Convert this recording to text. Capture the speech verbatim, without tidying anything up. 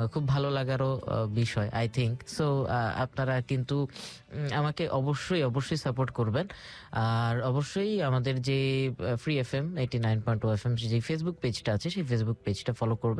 খুব ভালো লাগারও আহ, বিষয় আই থিংক সো। আপনারা কিন্তু উম, আমাকে অবশ্যই অবশ্যই সাপোর্ট করবেন। আর অবশ্যই আমাদের যে free F M eighty nine point two F M যে ফেসবুক পেজটা আছে সেই ফেসবুক পেজটা ফলো করবেন।